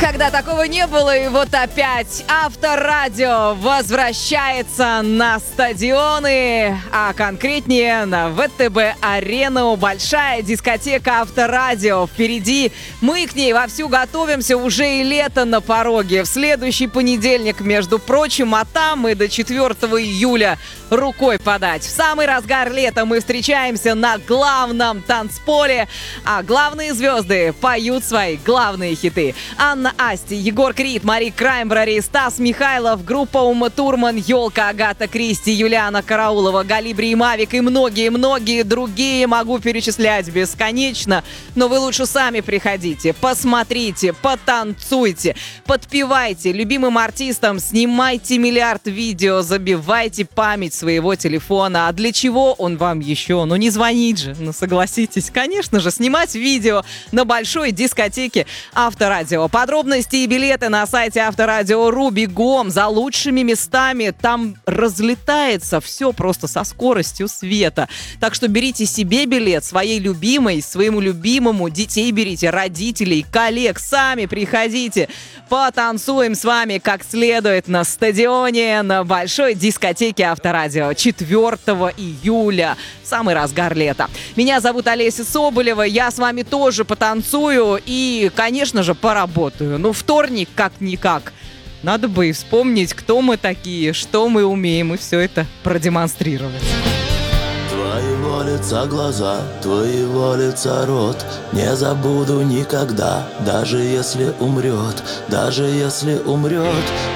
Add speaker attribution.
Speaker 1: Никогда такого не было, и вот опять Авторадио возвращается на стадионы, а конкретнее на ВТБ-арену. Большая дискотека Авторадио впереди. Мы к ней вовсю готовимся, уже и лето на пороге. В следующий понедельник, между прочим, а там мы до 4 июля рукой подать. В самый разгар лета мы встречаемся на главном танцполе, а главные звезды поют свои главные хиты. Анна Асти, Егор Крид, Мари Краймбрери, Стас Михайлов, группа Ума Турман, Ёлка, Агата Кристи, Юлиана Караулова, Галибри и Мавик и многие-многие другие. Могу перечислять бесконечно, но вы лучше сами приходите, посмотрите, потанцуйте, подпевайте любимым артистам, снимайте миллиард видео, забивайте память своего телефона. А для чего он вам еще? Ну не звонить же, ну согласитесь. Конечно же, снимать видео на большой дискотеке Авторадио. Подробности и билеты на сайте Авторадио.ру. Бегом за лучшими местами. Там разлетается все просто со скоростью света. Так что берите себе билет, своей любимой, своему любимому. Детей берите, родителей, коллег. Сами приходите. Потанцуем с вами как следует на стадионе, на большой дискотеке Авторадио 4 июля. В самый разгар лета. Меня зовут Олеся Соболева. Я с вами тоже потанцую и, конечно же, поработаю. Ну, вторник как-никак. Надо бы и вспомнить, кто мы такие, что мы умеем, и все это продемонстрировать.
Speaker 2: Твоего лица глаза, твоего лица рот не забуду никогда, даже если умрет